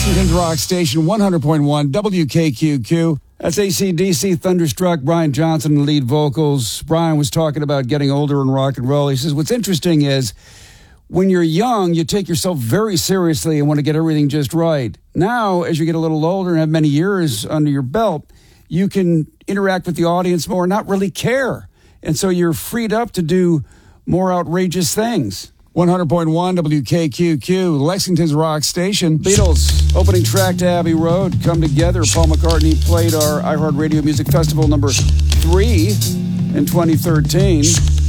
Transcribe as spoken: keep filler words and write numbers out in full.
Lexington's rock station, one hundred point one W K Q Q. That's A C D C, Thunderstruck, Brian Johnson, the lead vocals. Brian was talking about getting older in rock and roll. He says, what's interesting is when you're young, you take yourself very seriously and want to get everything just right. Now, as you get a little older and have many years under your belt, you can interact with the audience more and not really care. And so you're freed up to do more outrageous things. one hundred point one W K Q Q, Lexington's rock station. Beatles, opening track to Abbey Road, Come Together. Paul McCartney played our iHeartRadio Music Festival number three in twenty thirteen.